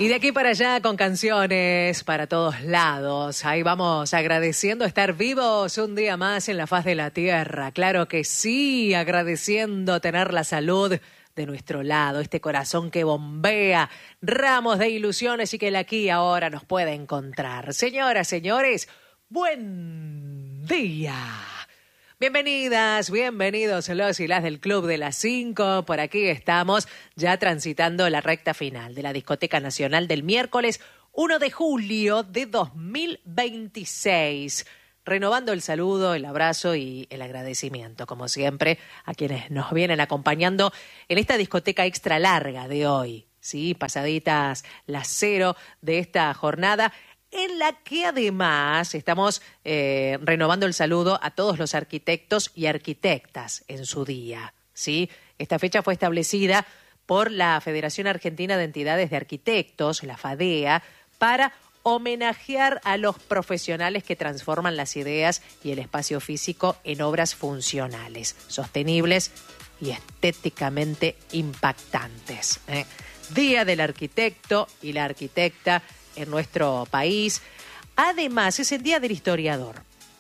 Y de aquí para allá con canciones para todos lados. Ahí vamos agradeciendo estar vivos un día más en la faz de la tierra. Claro que sí, agradeciendo tener la salud de nuestro lado, este corazón que bombea ramos de ilusiones y que el aquí y ahora nos puede encontrar. Señoras, señores, buen día. Bienvenidas, bienvenidos los y las del Club de las 5. Por aquí estamos ya transitando la recta final de la Discoteca Nacional del miércoles 1 de julio de 2026. Renovando el saludo, el abrazo y el agradecimiento, como siempre, a quienes nos vienen acompañando en esta discoteca extra larga de hoy, ¿sí? Pasaditas las 0 de esta jornada, en la que además estamos renovando el saludo a todos los arquitectos y arquitectas en su día, ¿sí? Esta fecha fue establecida por la Federación Argentina de Entidades de Arquitectos, la FADEA, para homenajear a los profesionales que transforman las ideas y el espacio físico en obras funcionales, sostenibles y estéticamente impactantes. Día del arquitecto y la arquitecta en nuestro país. Además, es el Día del Historiador.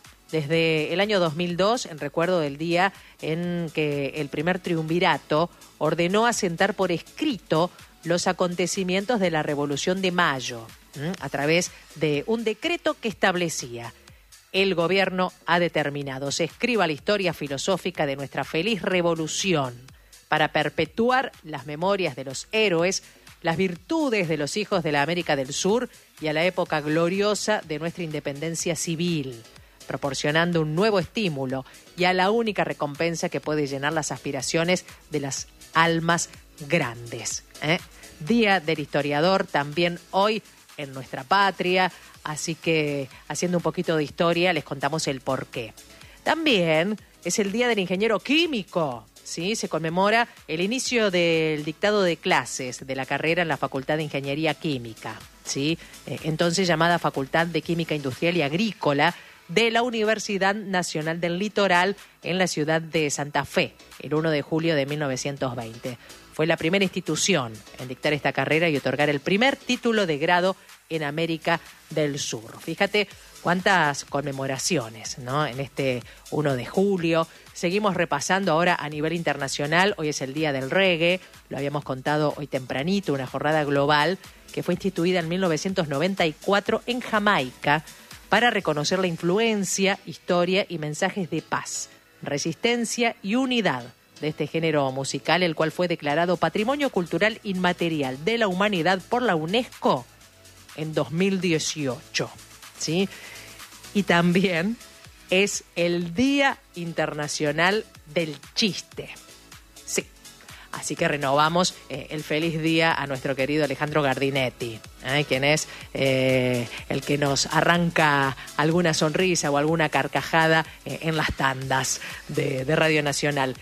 Desde el año 2002, en recuerdo del día en que el primer triunvirato ordenó asentar por escrito los acontecimientos de la Revolución de Mayo, a través de un decreto que establecía: el gobierno ha determinado se escriba la historia filosófica de nuestra feliz revolución para perpetuar las memorias de los héroes, las virtudes de los hijos de la América del Sur y a la época gloriosa de nuestra independencia civil, proporcionando un nuevo estímulo y a la única recompensa que puede llenar las aspiraciones de las almas grandes. Día del Historiador también hoy en nuestra patria, así que haciendo un poquito de historia les contamos el porqué. También es el Día del Ingeniero Químico. Sí, se conmemora el inicio del dictado de clases de la carrera en la Facultad de Ingeniería Química, ¿sí? Entonces llamada Facultad de Química Industrial y Agrícola de la Universidad Nacional del Litoral en la ciudad de Santa Fe, el 1 de julio de 1920. Fue la primera institución en dictar esta carrera y otorgar el primer título de grado en América del Sur. Fíjate cuántas conmemoraciones, ¿no? En este 1 de julio. Seguimos repasando ahora a nivel internacional. Hoy es el Día del Reggae, lo habíamos contado hoy tempranito, una jornada global que fue instituida en 1994 en Jamaica para reconocer la influencia, historia y mensajes de paz, resistencia y unidad de este género musical, el cual fue declarado Patrimonio Cultural Inmaterial de la Humanidad por la UNESCO en 2018, ¿sí? Y también es el Día Internacional del Chiste. Sí, así que renovamos el feliz día a nuestro querido Alejandro Gardinetti, quien es el que nos arranca alguna sonrisa o alguna carcajada en las tandas de Radio Nacional.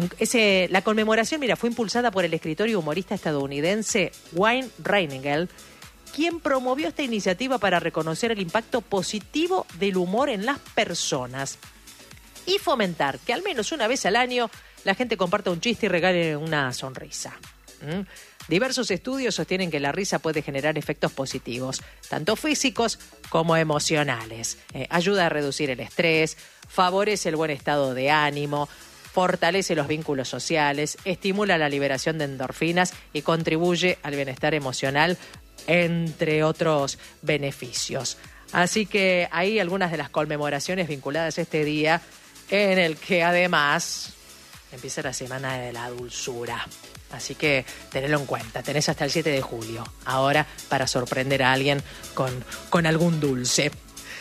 La conmemoración, mira, fue impulsada por el escritor y humorista estadounidense Wayne Reinegel, quien promovió esta iniciativa para reconocer el impacto positivo del humor en las personas y fomentar que al menos una vez al año la gente comparta un chiste y regale una sonrisa. Diversos estudios sostienen que la risa puede generar efectos positivos, tanto físicos como emocionales. Ayuda a reducir el estrés, favorece el buen estado de ánimo, fortalece los vínculos sociales, estimula la liberación de endorfinas y contribuye al bienestar emocional, entre otros beneficios. Así que hay algunas de las conmemoraciones vinculadas a este día, en el que además empieza la Semana de la Dulzura. Así que tenedlo en cuenta, tenés hasta el 7 de julio ahora para sorprender a alguien con algún dulce.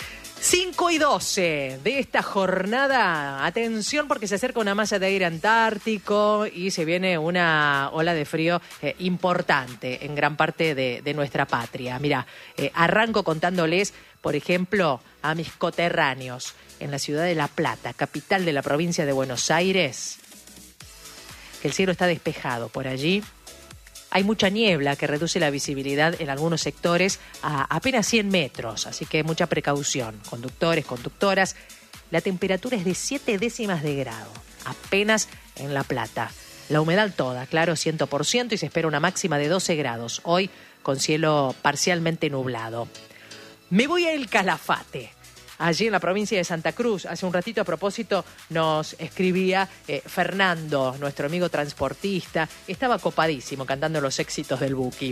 5:12 de esta jornada. Atención, porque se acerca una masa de aire antártico y se viene una ola de frío importante en gran parte de nuestra patria. Mira, arranco contándoles, por ejemplo, a mis coterráneos en la ciudad de La Plata, capital de la provincia de Buenos Aires, que el cielo está despejado por allí. Hay mucha niebla que reduce la visibilidad en algunos sectores a apenas 100 metros, así que mucha precaución. Conductores, conductoras, la temperatura es de 7 décimas de grado, apenas en La Plata. La humedad toda, claro, 100%, y se espera una máxima de 12 grados. Hoy con cielo parcialmente nublado. Me voy a El Calafate, allí en la provincia de Santa Cruz. Hace un ratito, a propósito, nos escribía Fernando, nuestro amigo transportista. Estaba copadísimo cantando los éxitos del Buki.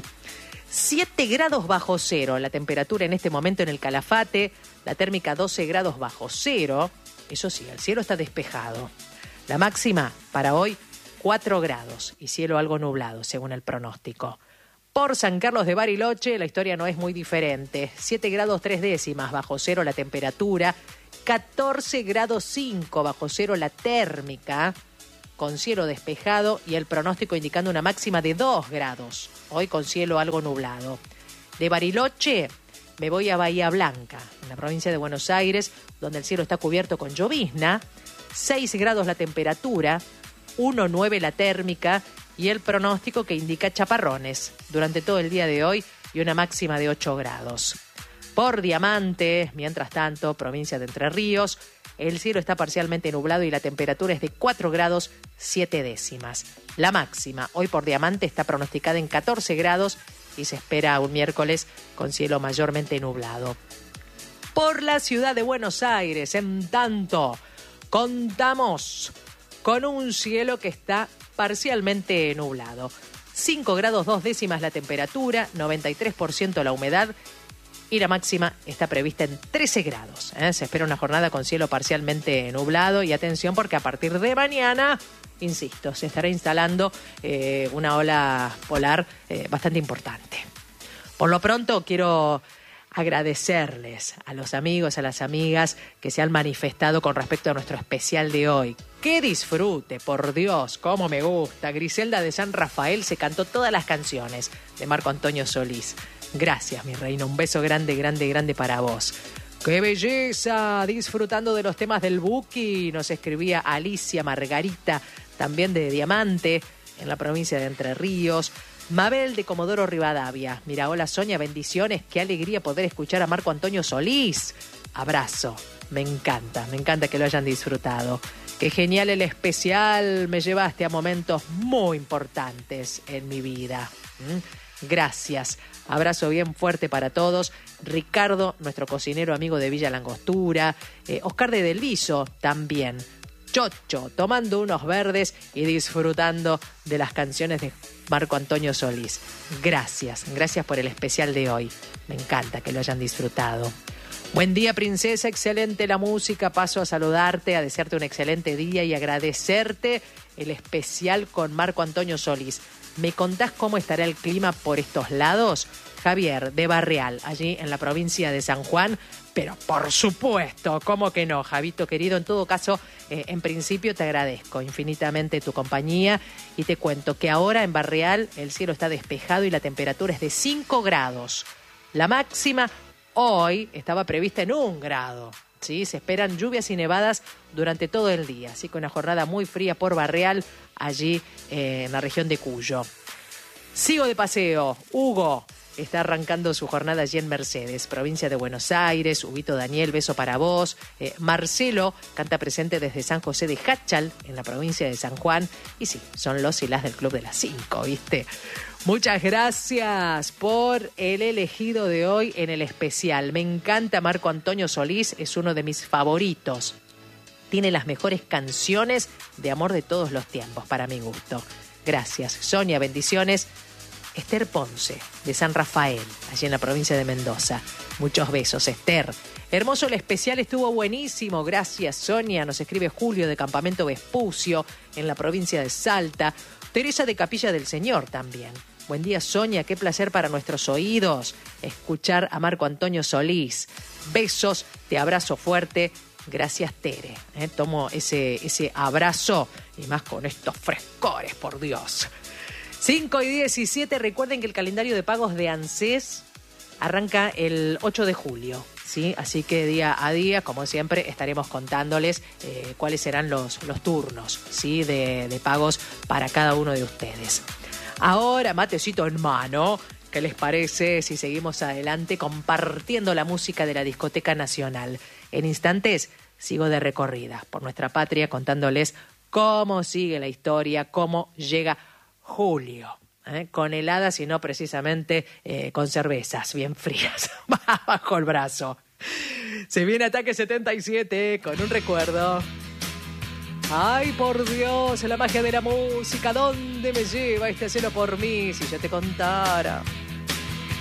7 grados bajo cero la temperatura en este momento en El Calafate, la térmica 12 grados bajo cero. Eso sí, el cielo está despejado. La máxima para hoy, 4 grados y cielo algo nublado, según el pronóstico. Por San Carlos de Bariloche, la historia no es muy diferente. 7 grados 3 décimas bajo cero la temperatura, 14 grados 5 bajo cero la térmica, con cielo despejado y el pronóstico indicando una máxima de 2 grados, hoy con cielo algo nublado. De Bariloche me voy a Bahía Blanca, en la provincia de Buenos Aires, donde el cielo está cubierto con llovizna, 6 grados la temperatura, 1,9 la térmica y el pronóstico que indica chaparrones durante todo el día de hoy y una máxima de 8 grados. Por Diamante, mientras tanto, provincia de Entre Ríos, el cielo está parcialmente nublado y la temperatura es de 4 grados 7 décimas. La máxima hoy por Diamante está pronosticada en 14 grados y se espera un miércoles con cielo mayormente nublado. Por la ciudad de Buenos Aires, en tanto, contamos con un cielo que está parcialmente nublado. 5 grados 2 décimas la temperatura, 93% la humedad y la máxima está prevista en 13 grados. Se espera una jornada con cielo parcialmente nublado y atención porque a partir de mañana, insisto, se estará instalando una ola polar bastante importante. Por lo pronto quiero agradecerles a los amigos, a las amigas que se han manifestado con respecto a nuestro especial de hoy. ¡Qué disfrute, por Dios! ¡Cómo me gusta! Griselda de San Rafael se cantó todas las canciones de Marco Antonio Solís. Gracias, mi reina. Un beso grande, grande, grande para vos. ¡Qué belleza! Disfrutando de los temas del Buki, nos escribía Alicia Margarita, también de Diamante, en la provincia de Entre Ríos. Mabel de Comodoro Rivadavia. Mira, hola Sonia, bendiciones. Qué alegría poder escuchar a Marco Antonio Solís. Abrazo. Me encanta que lo hayan disfrutado. Qué genial el especial. Me llevaste a momentos muy importantes en mi vida. Gracias. Abrazo bien fuerte para todos. Ricardo, nuestro cocinero amigo de Villa Langostura. Oscar de Delviso también. Chocho, tomando unos verdes y disfrutando de las canciones de Marco Antonio Solís. Gracias por el especial de hoy. Me encanta que lo hayan disfrutado. Buen día, princesa, excelente la música. Paso a saludarte, a desearte un excelente día y agradecerte el especial con Marco Antonio Solís. ¿Me contás cómo estará el clima por estos lados? Javier, de Barreal, allí en la provincia de San Juan. Pero por supuesto, ¿cómo que no, Javito querido? En todo caso, en principio te agradezco infinitamente tu compañía y te cuento que ahora en Barreal el cielo está despejado y la temperatura es de 5 grados. La máxima hoy estaba prevista en 1 grado. ¿Sí? Se esperan lluvias y nevadas durante todo el día, así que una jornada muy fría por Barreal, allí en la región de Cuyo. Sigo de paseo. Hugo está arrancando su jornada allí en Mercedes, provincia de Buenos Aires. Huguito Daniel, beso para vos. Marcelo canta presente desde San José de Jáchal, en la provincia de San Juan. Y sí, son los y las del Club de las 5, ¿viste? Muchas gracias por el elegido de hoy en el especial. Me encanta Marco Antonio Solís, es uno de mis favoritos. Tiene las mejores canciones de amor de todos los tiempos, para mi gusto. Gracias, Sonia, bendiciones. Esther Ponce, de San Rafael, allí en la provincia de Mendoza. Muchos besos, Esther. Hermoso el especial, estuvo buenísimo. Gracias, Sonia. Nos escribe Julio, de Campamento Vespucio, en la provincia de Salta. Teresa de Capilla del Señor también. Buen día, Sonia. Qué placer para nuestros oídos escuchar a Marco Antonio Solís. Besos, te abrazo fuerte. Gracias, Tere. Tomo ese abrazo y más con estos frescores, por Dios. 5:17, recuerden que el calendario de pagos de ANSES arranca el 8 de julio, ¿sí? Así que día a día, como siempre, estaremos contándoles cuáles serán los turnos, ¿sí? de pagos para cada uno de ustedes. Ahora, matecito en mano, ¿qué les parece si seguimos adelante compartiendo la música de la Discoteca Nacional? En instantes sigo de recorrida por nuestra patria contándoles cómo sigue la historia, cómo llega Julio. con heladas y no precisamente con cervezas bien frías bajo el brazo. Se viene Ataque 77 con un recuerdo. Ay, por Dios, la magia de la música, ¿dónde me lleva este cielo por mí? Si yo te contara.